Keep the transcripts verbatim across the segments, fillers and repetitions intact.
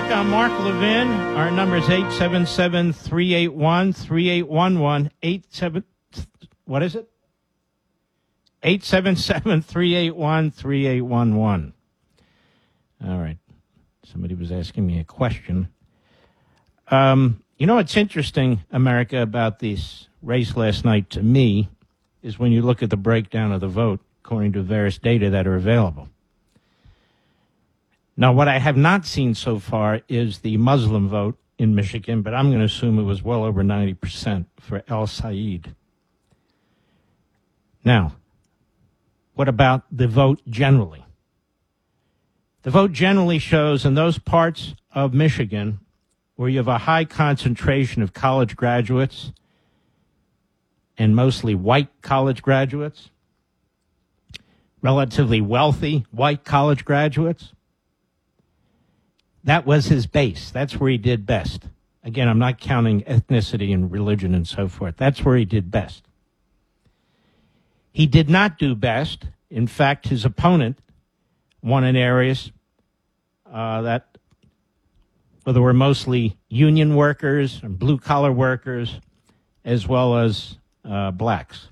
America. I'm Mark Levin. Our number is eight seven seven, three eight one, three eight one one. eight seven, what is it? eight seven seven, three eight one, three eight one one. All right. Somebody was asking me a question. Um, you know what's interesting, America, about this race last night to me is when you look at the breakdown of the vote according to various data that are available. Now, what I have not seen so far is the Muslim vote in Michigan, but I'm going to assume it was well over ninety percent for El Said. Now, what about the vote generally? The vote generally shows in those parts of Michigan where you have a high concentration of college graduates and mostly white college graduates, relatively wealthy white college graduates. That was his base. That's where he did best. Again, I'm not counting ethnicity and religion and so forth. That's where he did best. He did not do best. In fact, his opponent won in areas uh, that well, there were mostly union workers and blue-collar workers as well as uh, blacks.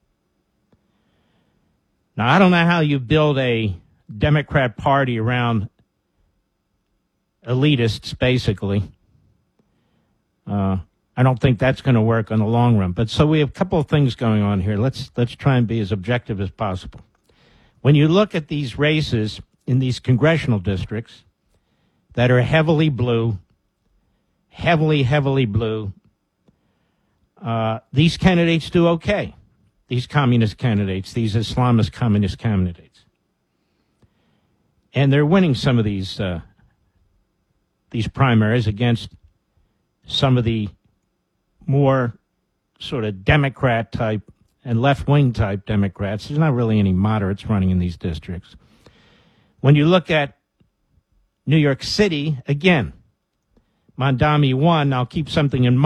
Now, I don't know how you build a Democrat Party around elitists, basically. Uh, I don't think that's going to work in the long run. But so we have a couple of things going on here. Let's let's try and be as objective as possible. When you look at these races in these congressional districts that are heavily blue, heavily, heavily blue, uh, these candidates do okay. These communist candidates, these Islamist communist candidates. And they're winning some of these uh, these primaries against some of the more sort of Democrat type and left-wing type Democrats. There's not really any moderates running in these districts. When you look at New York City, again, Mondami won. I'll keep something in mind.